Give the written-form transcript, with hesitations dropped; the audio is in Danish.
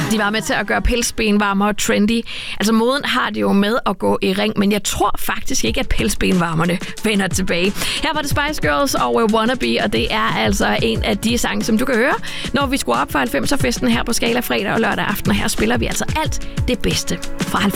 De var med til at gøre pelsben varmere trendy. Altså moden har det jo med at gå i ring, men jeg tror faktisk ikke, at pelsbenvarmerne vender tilbage. Her var det Spice Girls og Wannabe, og det er altså en af de sange, som du kan høre, når vi skruer op for 90'er-festen her på Skala fredag og lørdag aften. Og her spiller vi altså alt det bedste fra 90'erne.